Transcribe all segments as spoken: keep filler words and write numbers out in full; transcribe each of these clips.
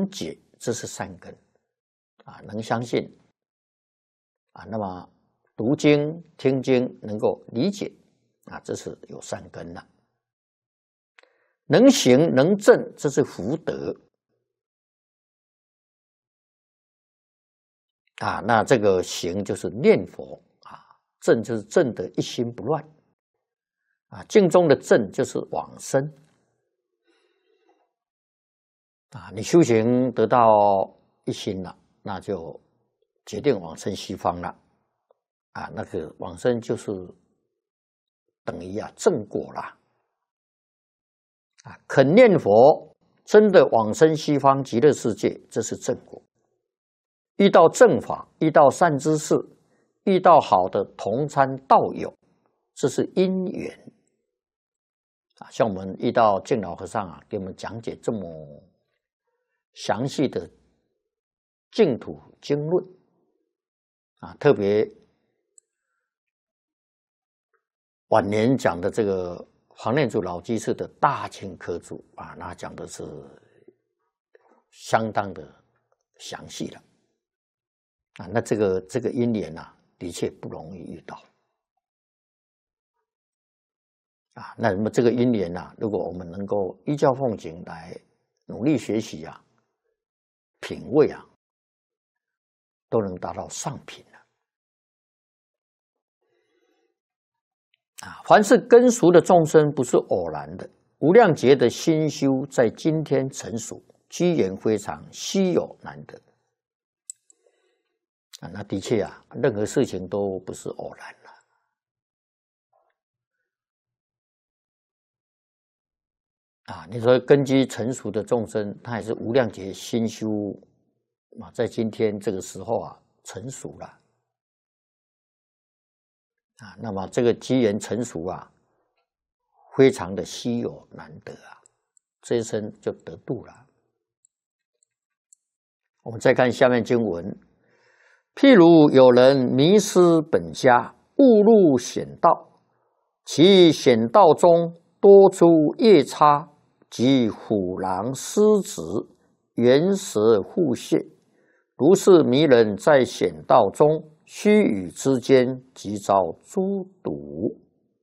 能解，这是善根啊，能相信啊，那么读经听经能够理解啊，这是有善根的。能行能正，这是福德啊。那这个行就是念佛啊，正就是正的一心不乱啊。静中的正就是往生啊。你修行得到一心了，那就决定往生西方了啊。那个往生就是等于啊正果了。啊，肯念佛，真的往生西方极乐世界，这是正果。遇到正法，遇到善知识，遇到好的同参道友，这是因缘。啊，像我们遇到净老和尚啊，给我们讲解这么详细的净土经论，啊，特别晚年讲的这个。黄念祖老居士的大清科注啊，那讲的是相当的详细了啊。那这个这个因缘啊，的确不容易遇到啊。那么这个因缘啊，如果我们能够依教奉行来努力学习啊，品味啊，都能达到上品了啊。凡是根熟的众生，不是偶然的。无量劫的心修，在今天成熟，机缘非常稀有难得啊。那的确啊，任何事情都不是偶然了啊。你说根基成熟的众生，他也是无量劫心修啊，在今天这个时候啊，成熟了。啊，那么这个机缘成熟啊，非常的稀有难得啊，这一生就得度了。我们再看下面经文：譬如有人迷失本家，误入险道，其险道中多出夜叉及虎狼狮子、猿蛇蝮蟹，如是迷人在险道中。须臾之间，即遭诸毒。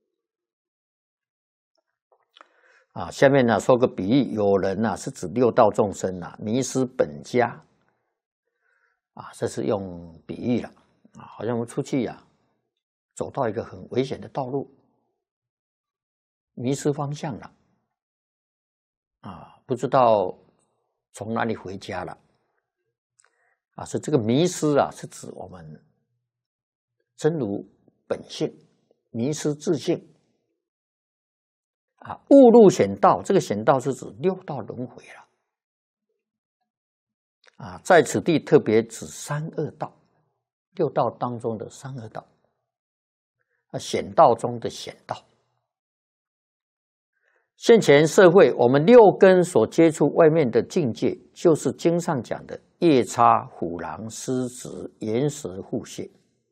啊，下面呢说个比喻，有人呢、啊、是指六道众生啊迷失本家，啊，这是用比喻了啊，好像我们出去呀、啊，走到一个很危险的道路，迷失方向了，啊，不知道从哪里回家了，啊，是这个迷失啊，是指我们。真如本性，迷失自性啊，误入险道。这个险道是指六道轮回了啊，在此地特别指三恶道，六道当中的三恶道啊，险道中的险道。现前社会，我们六根所接触外面的境界，就是经上讲的夜叉、虎狼、狮子、猿蛇、蝮蟹。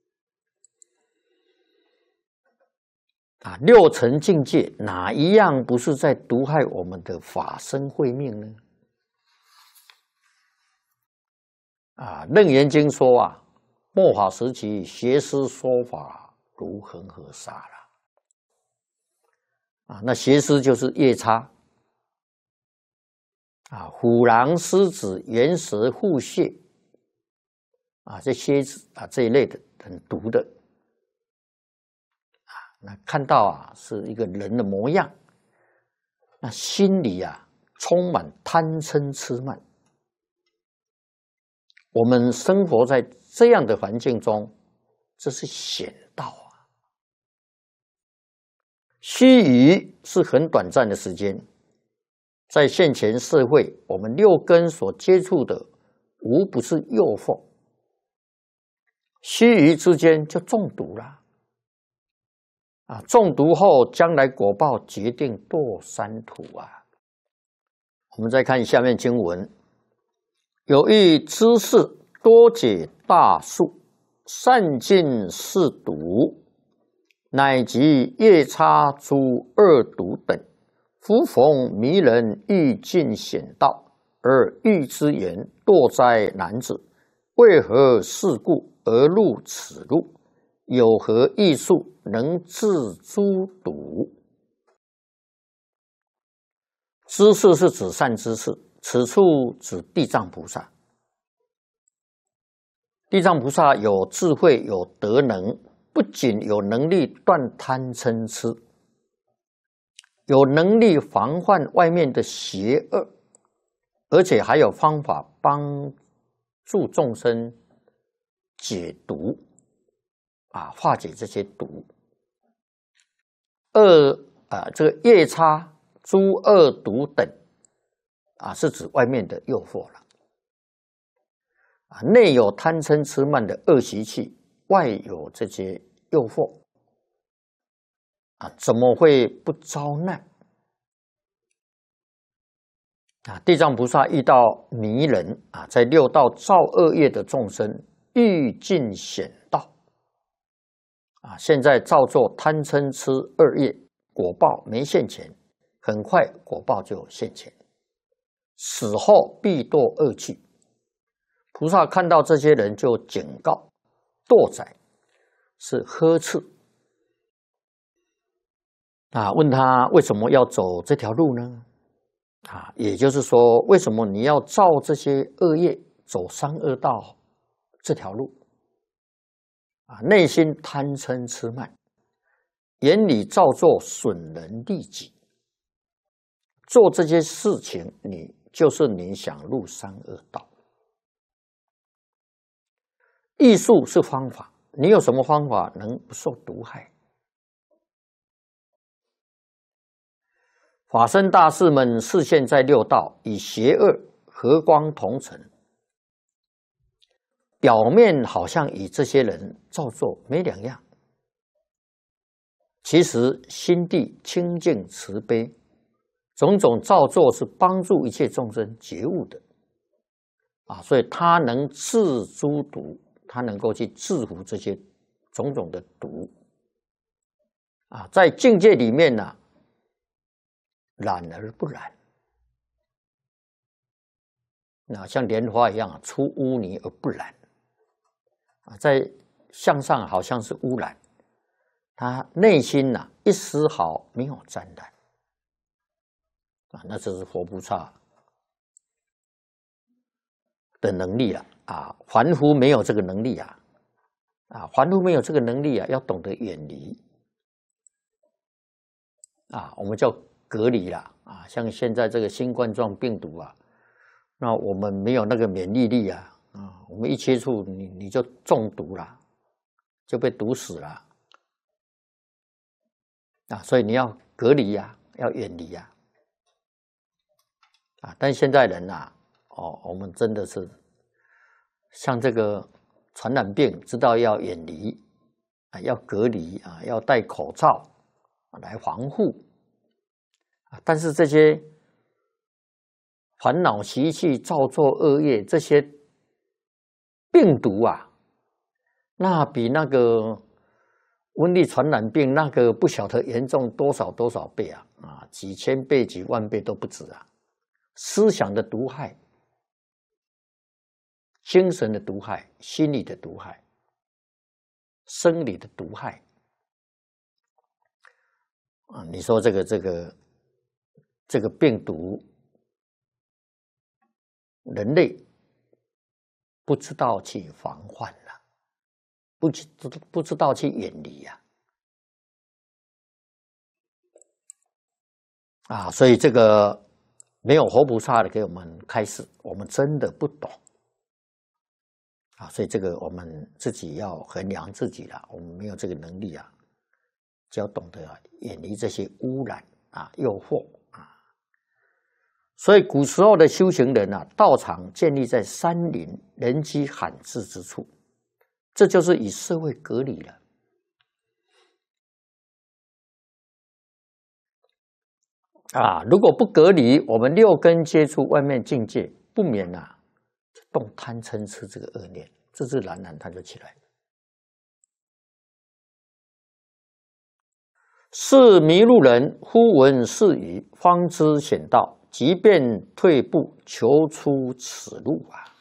啊，六尘境界哪一样不是在毒害我们的法身慧命呢？啊，《楞严经》说啊，末法时期邪师说法如恒河沙了。啊，那邪师就是夜叉，啊，虎狼、狮子、猿蛇、蝮蟹，啊，这蝎子啊这一类的很毒的。那看到啊是一个人的模样，那心里啊充满贪嗔痴慢。我们生活在这样的环境中，这是险道啊。须臾是很短暂的时间，在现前社会，我们六根所接触的无不是诱惑，须臾之间就中毒了。啊，中毒后将来果报决定堕三途啊！我们再看下面经文：有一知识多解大术，善尽四毒，乃及夜叉、诸恶毒等，夫逢迷人欲尽险道，而而欲之言，堕哉男子！为何是故而入此路？有何异术能治诸毒？知识是指善知识，此处指地藏菩萨。地藏菩萨有智慧，有德能，不仅有能力断贪嗔痴，有能力防范外面的邪恶，而且还有方法帮助众生解毒，啊，化解这些毒。恶啊，这个夜叉、诸恶毒等，啊，是指外面的诱惑了。啊，内有贪嗔痴慢的恶习气，外有这些诱惑，啊，怎么会不遭难？啊，地藏菩萨遇到迷人啊，在六道造恶业的众生，欲尽险道。啊，现在造作贪嗔痴二业，果报没现前，很快果报就现前，死后必堕恶趣。菩萨看到这些人就警告，堕宰是呵斥。啊，问他为什么要走这条路呢？啊，也就是说，为什么你要造这些恶业，走三恶道这条路？啊，内心贪嗔痴慢，眼里造作损人利己，做这些事情，你就是你想入三恶道。艺术是方法，你有什么方法能不受毒害？法身大士们示现在六道，以邪恶和光同尘，表面好像与这些人造作没两样，其实心地清净慈悲，种种造作是帮助一切众生觉悟的啊，所以他能治诸毒，他能够去制服这些种种的毒啊，在境界里面呢、啊，染而不染。那像莲花一样，出污泥而不染啊，在向上好像是污染，他内心呐、啊、一丝毫没有沾染啊，那这是佛菩萨的能力了啊，凡夫没有这个能力啊，啊，凡夫没有这个能力啊，要懂得远离啊，我们叫隔离啦啊，像现在这个新冠状病毒啊，那我们没有那个免疫力啊，啊，我们一接触你你就中毒了，就被毒死了啊，所以你要隔离呀、啊，要远离呀、啊，啊，但现在人呐、啊，哦，我们真的是像这个传染病，知道要远离啊，要隔离啊，要戴口罩来防护啊，但是这些烦恼习气、造作恶业这些病毒啊，那比那个瘟疫传染病那个不晓得严重多少多少倍啊啊，几千倍、几万倍都不止啊！思想的毒害、精神的毒害、心理的毒害、生理的毒害啊！你说这个这个这个病毒，人类不知道去防范了、啊，不知不知道去远离呀、啊！啊，所以这个没有活菩萨的给我们开示，我们真的不懂啊！所以这个我们自己要衡量自己了，我们没有这个能力啊，就要懂得啊，远离这些污染啊、诱惑啊。所以古时候的修行人啊，道场建立在山林人迹罕至之处，这就是与社会隔离了。啊，如果不隔离，我们六根接触外面境界，不免啊动贪嗔痴这个恶念，自自然然它就起来。是迷路人忽闻是语，方知险道， 即便退步，求出此路啊。